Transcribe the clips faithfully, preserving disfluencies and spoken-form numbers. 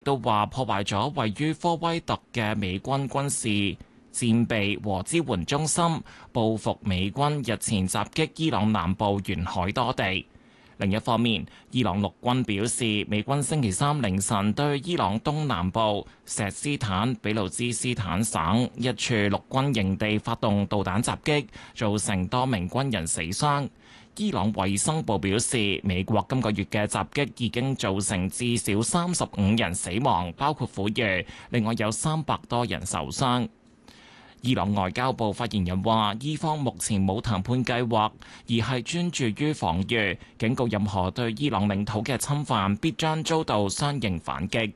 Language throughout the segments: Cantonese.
都話破壞咗位於科威特嘅美軍軍事戰備和支援中心，報復美軍日前襲擊伊朗南部沿海多地。另一方面，伊朗陸軍表示，美軍星期三凌晨對伊朗東南部錫斯坦俾路支斯坦省一處陸軍營地發動導彈襲擊，造成多名軍人死傷。伊朗衛生部表示，美國今個月嘅襲擊已經造成至少三十五人死亡，包括婦孺，另外有三百多人受傷。伊朗外交部發言人話，伊方目前冇談判計劃，而係專注於防禦，警告任何對伊朗領土嘅侵犯必將遭到相應反擊。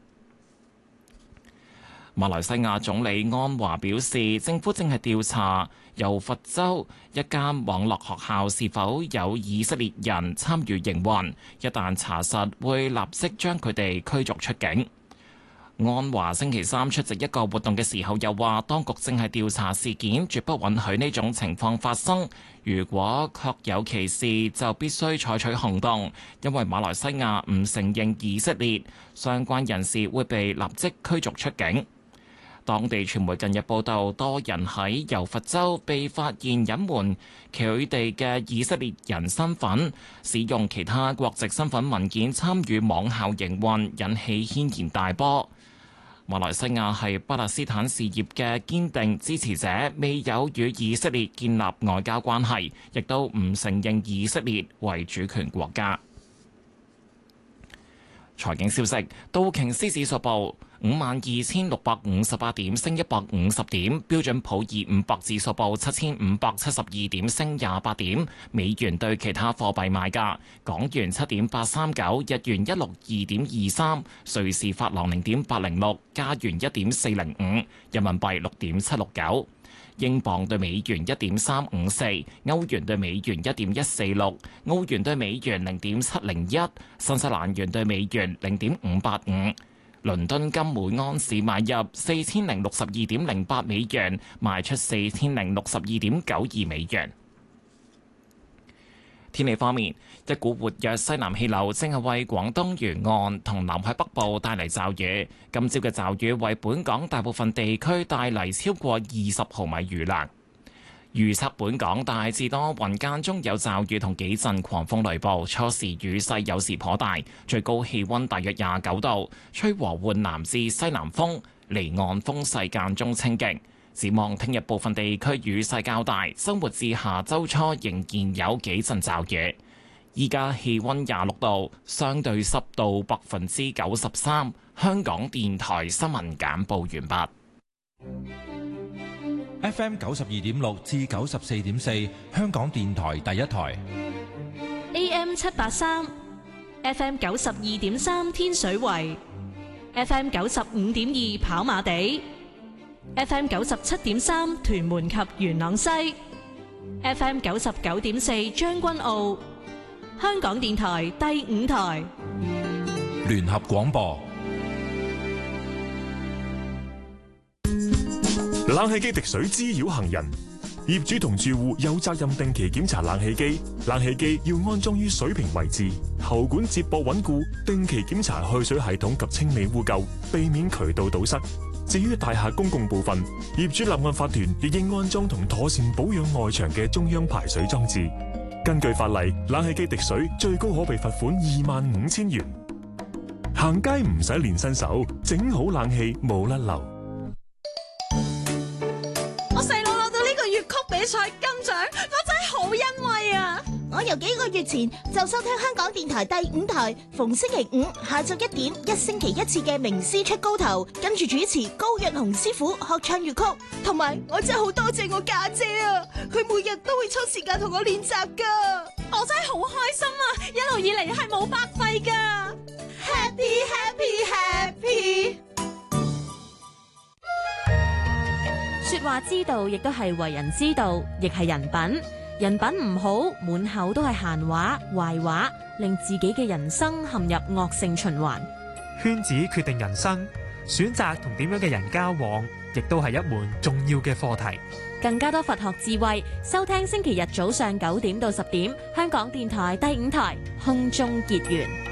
馬來西亞總理安華表示，政府正係調查柔佛州一間網絡學校是否有以色列人參與營運，一旦查實，會立即將佢哋驅逐出境。安華星期三出席一個活動嘅時候又話，當局正係調查事件，絕不允許呢種情況發生。如果確有其事，就必須採取行動，因為馬來西亞唔承認以色列，相關人士會被立即驅逐出境。當地傳媒近日報道，多人喺柔佛州被發現隱瞞佢哋嘅以色列人身份，使用其他國籍身份文件參與網校營運，引起軒然大波。馬來西亞係巴勒斯坦事業嘅堅定支持者，未有與以色列建立外交關係，亦都唔承認以色列為主權國家。財經消息，道瓊斯指數報五萬二千六百五十八點，升一百五十點；標準普爾五百指數報七千五百七十二點，升廿八點。美元對其他貨幣賣價：港元七點八三九，日元一六二點二三，瑞士法郎零點八零六，加元一點四零五，人民幣六點七六九。英鎊對美元一點三五四，歐元對美元一點一四六，澳元對美元零點七零一，新西蘭元對美元零點五八五。倫敦金每安士買入四千零六十二點零八美元，賣出四千零六十二點九二美元。天氣方面，一股活躍西南氣流正係為廣東沿岸同南海北部帶嚟驟雨。今朝嘅驟雨為本港大部分地區帶嚟超過二十毫米雨量。預測本港大致多雲，間中有驟雨同幾陣狂風雷暴，初時雨勢有時頗大，最高氣温大約廿九度，吹和緩南至西南風，離岸風勢間中清勁。展望聽日部分地區雨勢較大，周末至下周初仍然有幾陣驟雨。依家氣温廿六度，相對濕度百分之九十三。香港電台新聞簡報完畢。 F M 九十二點六至九十四點四，香港電台第一台。 A M 七八三，F M 九十二點三天水圍，F M 九十五點二跑馬地。F M 九十七點三屯門及元朗西 ，F M 九十九點四將軍澳，香港電台第五台聯合廣播。 冷氣機滴水滋擾行人，業主同住戶有責任定期檢查冷氣機，冷氣機要安裝於水平位置，喉管接駁穩固，定期檢查去水系統及清理污垢，避免渠道堵塞。至於大廈公共部分，業主立案法團亦應安裝同妥善保養外牆嘅中央排水裝置。根據法例，冷氣機滴水最高可被罰款二萬五千元。行街唔使練身手，整好冷氣冇甩漏。 我細佬攞到呢個粵曲比賽金獎，我真係好欣慰啊！ 我由幾個月前就收聽香港電台第五台，逢星期五下晝一點，一星期一次嘅名師出高頭，跟住主持高潤雄師傅學唱粵曲。同埋，我真係好多謝我家姐啊，佢每日都會抽時間同我練習噶， 我真係好開心啊！一路以嚟係冇白費噶 ，Happy Happy Happy。 說話之道，亦都係為人之道，亦係人品。人品唔好，滿口都係閒話、壞話，令自己嘅人生陷入惡性循環。 圈子決定人生，選擇同點樣嘅人交往，亦都係一門重要嘅課題。 更加多佛學智慧，收聽星期日早上九點到十點，香港電台第五台空中結緣。